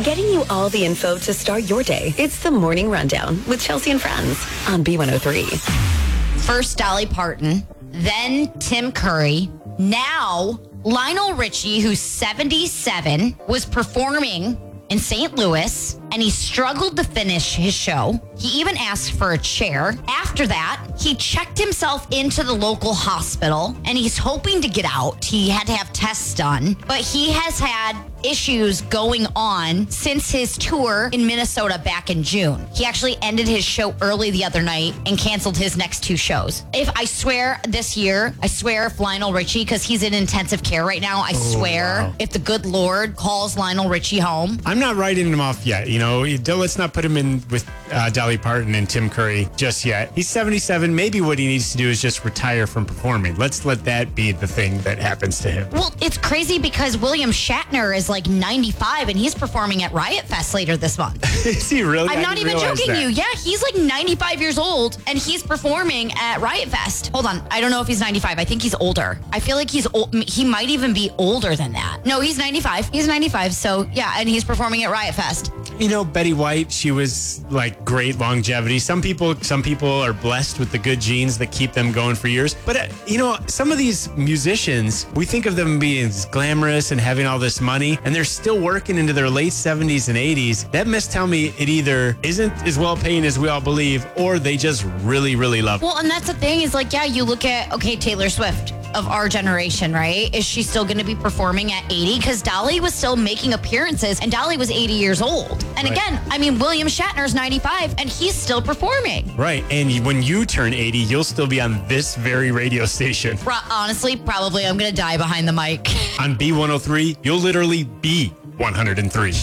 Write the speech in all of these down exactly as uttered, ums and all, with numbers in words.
Getting you all the info to start your day. It's the Morning Rundown with Chelsea and Friends on B one oh three. First Dolly Parton, then Tim Curry. Now Lionel Richie, who's seventy-seven, was performing in Saint Louis, and he struggled to finish his show. He even asked for a chair. After that, he checked himself into the local hospital, and he's hoping to get out. He had to have tests done, but he has had issues going on since his tour in Minnesota back in June. He actually ended his show early the other night and canceled his next two shows. If I swear this year, I swear if Lionel Richie, because he's in intensive care right now, I oh, swear wow. if the good Lord calls Lionel Richie home. I'm not writing him off yet. You know, let's not put him in with uh, Dolly Parton and Tim Curry just yet. He's seventy-seven. Maybe what he needs to do is just retire from performing. Let's let that be the thing that happens to him. Well, it's crazy because William Shatner is like ninety-five and he's performing at Riot Fest later this month. Is he really? I'm I not even joking that. you. Yeah, he's like ninety-five years old and he's performing at Riot Fest. Hold on. I don't know if he's ninety-five. I think he's older. I feel like he's old. He might even be older than that. No, he's ninety-five. He's ninety-five. So yeah, and he's performing at Riot Fest. You know, Betty White, she was like great longevity. Some people, some people are blessed with the good genes that keep them going for years. But, uh, you know, some of these musicians, we think of them being glamorous and having all this money, and they're still working into their late seventies and eighties. That must tell me it either isn't as well paying as we all believe, or they just really, really love it. Well, and that's the thing is like, yeah, you look at, okay, Taylor Swift of our generation, right? Is she still going to be performing at eighty? Because Dolly was still making appearances and Dolly was eighty years old. And right. again, I mean, William Shatner's ninety-five and he's still performing. Right. And when you turn eighty, you'll still be on this very radio station. Pro- honestly, probably I'm going to die behind the mic. On B one oh three, you'll literally be one hundred three.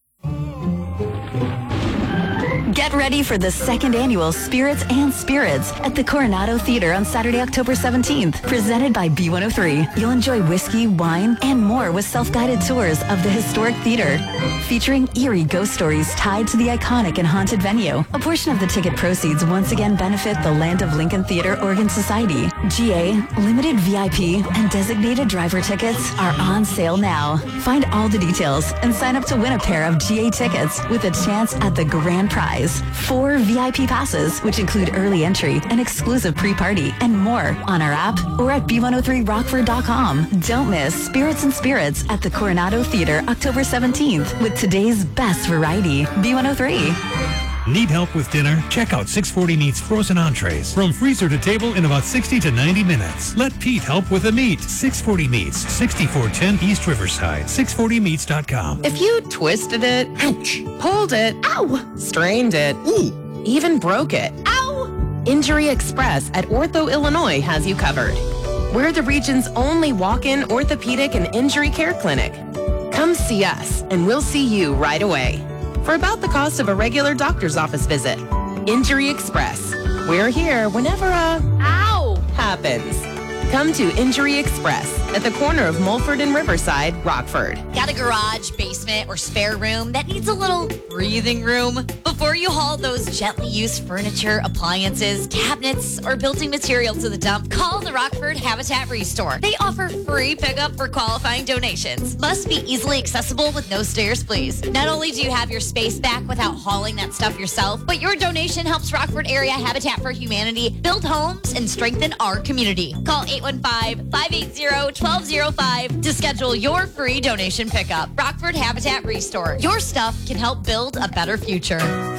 Get ready for the second annual Spirits and Spirits at the Coronado Theater on Saturday, October seventeenth. Presented by B one oh three. You'll enjoy whiskey, wine, and more with self-guided tours of the historic theater. Featuring eerie ghost stories tied to the iconic and haunted venue. A portion of the ticket proceeds once again benefit the Land of Lincoln Theater Organ Society. G A, limited V I P, and designated driver tickets are on sale now. Find all the details and sign up to win a pair of G A tickets with a chance at the grand prize. Four V I P passes, which include early entry, an exclusive pre-party, and more on our app or at B one oh three rockford dot com. Don't miss Spirits and Spirits at the Coronado Theater October seventeenth with today's best variety, B one oh three. Need help with dinner? Check out six forty Meats frozen entrees. From freezer to table in about sixty to ninety minutes. Let Pete help with the meat. six forty Meats, sixty-four ten East Riverside. six forty meats dot com. If you twisted it, ouch, pulled it, ow, strained it, ooh, even broke it, ow, Injury Express at Ortho Illinois has you covered. We're the region's only walk-in orthopedic and injury care clinic. Come see us, and we'll see you right away. For about the cost of a regular doctor's office visit. Injury Express. We're here whenever a ow happens. Come to Injury Express at the corner of Mulford and Riverside, Rockford. Got a garage, basement, or spare room that needs a little breathing room? Before you haul those gently used furniture, appliances, cabinets, or building material to the dump, call the Rockford Habitat Restore. They offer free pickup for qualifying donations. Must be easily accessible with no stairs, please. Not only do you have your space back without hauling that stuff yourself, but your donation helps Rockford Area Habitat for Humanity build homes and strengthen our community. Call eight one five, five eight zero, one two zero five to schedule your free donation pickup. Rockford Habitat Restore. Your stuff can help build a better future.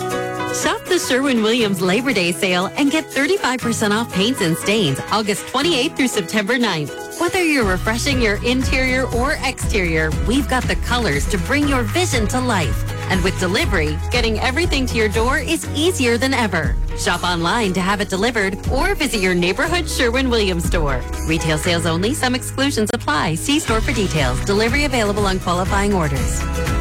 Shop the Sherwin-Williams Labor Day sale and get thirty-five percent off paints and stains August twenty-eighth through September ninth. Whether you're refreshing your interior or exterior, we've got the colors to bring your vision to life. And with delivery, getting everything to your door is easier than ever. Shop online to have it delivered or visit your neighborhood Sherwin-Williams store. Retail sales only. Some exclusions apply. See store for details. Delivery available on qualifying orders.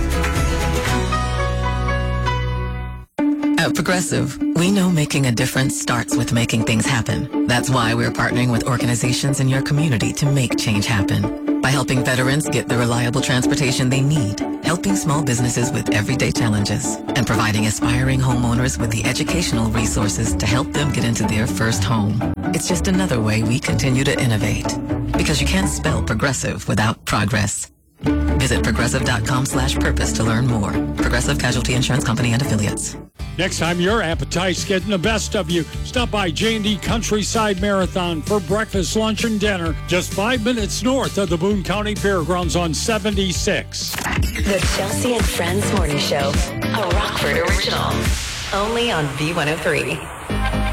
At Progressive, we know making a difference starts with making things happen. That's why we're partnering with organizations in your community to make change happen. By helping veterans get the reliable transportation they need, helping small businesses with everyday challenges, and providing aspiring homeowners with the educational resources to help them get into their first home. It's just another way we continue to innovate. Because you can't spell progressive without progress. Visit progressive.com slash purpose to learn more. Progressive Casualty Insurance Company and Affiliates. Next time your appetite's getting the best of you, stop by J and D Countryside Marathon for breakfast, lunch, and dinner just five minutes north of the Boone County Fairgrounds on seventy-six. The Chelsea and Friends Morning Show, a Rockford original. Only on V one oh three.